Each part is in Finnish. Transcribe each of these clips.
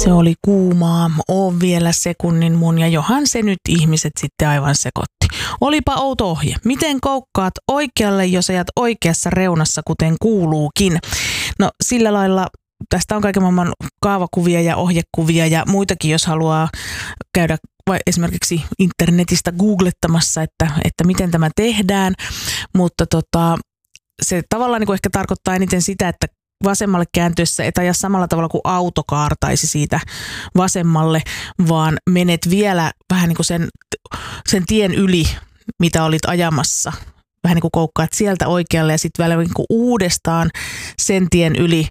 Se oli kuumaa, oo vielä sekunnin mun ja johan se nyt ihmiset sitten aivan sekoitti. Olipa outo ohje. Miten koukkaat oikealle, jos ajat oikeassa reunassa, kuten kuuluukin? No sillä lailla tästä on kaiken maailman kaavakuvia ja ohjekuvia ja muitakin, jos haluaa käydä vai esimerkiksi internetistä googlettamassa, että miten tämä tehdään. Mutta se tavallaan niin kuin ehkä tarkoittaa eniten sitä, että vasemmalle kääntyessä et aja samalla tavalla kuin auto kaartaisi siitä vasemmalle, vaan menet vielä vähän niin kuin sen tien yli, mitä olit ajamassa. Vähän niin kuin koukkaat sieltä oikealle ja sitten vielä niin kuin uudestaan sen tien yli.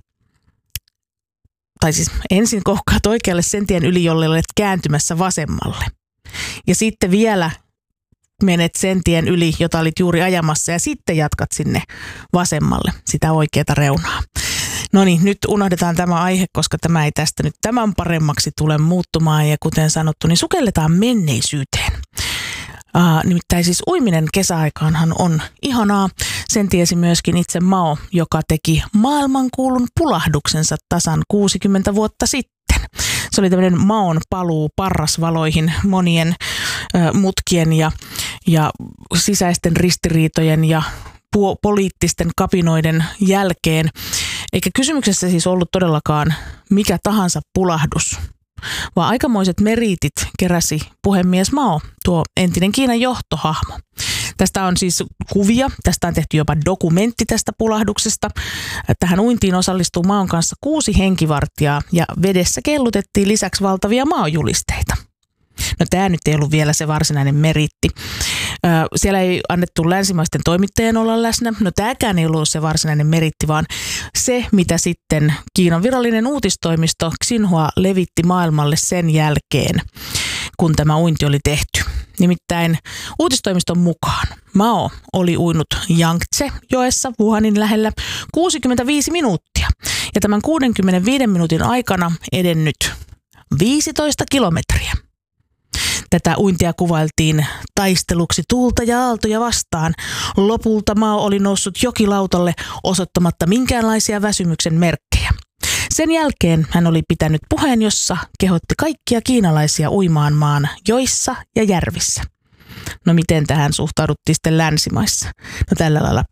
Tai siis ensin koukkaat oikealle sen tien yli, jolle olet kääntymässä vasemmalle. Ja sitten vielä menet sen tien yli, jota olit juuri ajamassa ja sitten jatkat sinne vasemmalle sitä oikeata reunaa. No niin, nyt unohdetaan tämä aihe, koska tämä ei tästä nyt tämän paremmaksi tule muuttumaan ja kuten sanottu, niin sukelletaan menneisyyteen. Nimittäin siis uiminen kesäaikaanhan on ihanaa. Sen tiesi myöskin itse Mao, joka teki maailmankuulun pulahduksensa tasan 60 vuotta sitten. Se oli tämmöinen Maon paluu parrasvaloihin monien mutkien ja sisäisten ristiriitojen ja poliittisten kapinoiden jälkeen. Eikä kysymyksessä siis ollut todellakaan mikä tahansa pulahdus, vaan aikamoiset meriitit keräsi puhemies Mao, tuo entinen Kiinan johtohahmo. Tästä on siis kuvia, tästä on tehty jopa dokumentti tästä pulahduksesta. Tähän uintiin osallistuu Maon kanssa 6 henkivartijaa ja vedessä kellutettiin lisäksi valtavia Mao-julisteita. No tämä nyt ei ollut vielä se varsinainen meriitti. Siellä ei annettu länsimaisten toimittajien olla läsnä. No tämäkään ei ollut se varsinainen meriitti, vaan se, mitä sitten Kiinan virallinen uutistoimisto Xinhua levitti maailmalle sen jälkeen, kun tämä uinti oli tehty. Nimittäin uutistoimiston mukaan Mao oli uinut Yangtze-joessa Wuhanin lähellä 65 minuuttia ja tämän 65 minuutin aikana edennyt 15 kilometriä. Tätä uintia kuvailtiin taisteluksi tuulta ja aaltoja vastaan. Lopulta Mao oli noussut jokilautalle osoittamatta minkäänlaisia väsymyksen merkkejä. Sen jälkeen hän oli pitänyt puheen, jossa kehotti kaikkia kiinalaisia uimaan maan joissa ja järvissä. No miten tähän suhtauduttiin sitten länsimaissa? No tällä lailla.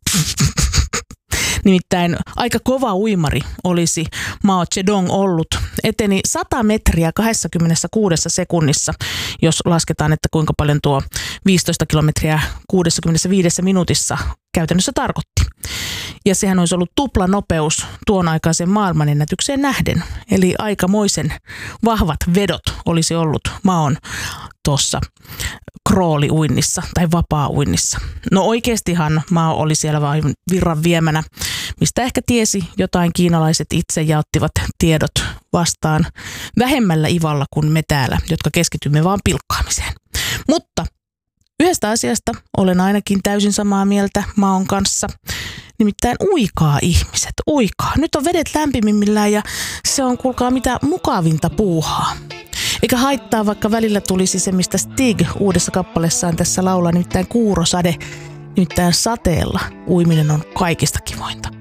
Nimittäin aika kova uimari olisi Mao Zedong ollut. Eteni 100 metriä 26 sekunnissa, jos lasketaan, että kuinka paljon tuo 15 kilometriä 65 minuutissa käytännössä tarkoitti. Ja sehän olisi ollut tuplanopeus tuon aikaisen maailmanennätykseen nähden. Eli aikamoisen vahvat vedot olisi ollut Maon tuossa krooli-uinnissa tai vapaa-uinnissa. No oikeastihan Mao oli siellä vain virran viemänä, mistä ehkä tiesi jotain kiinalaiset itse ja ottivat tiedot vastaan vähemmällä ivalla kuin me täällä, jotka keskitymme vaan pilkkaamiseen. Mutta yhdestä asiasta olen ainakin täysin samaa mieltä Maon kanssa. Nimittäin uikaa ihmiset, uikaa. Nyt on vedet lämpimimmillään ja se on kuulkaa mitä mukavinta puuhaa. Eikä haittaa, vaikka välillä tulisi se, mistä Stig uudessa kappaleessaan tässä laulaa, nimittäin kuurosade. Nimittäin sateella uiminen on kaikista kivointa.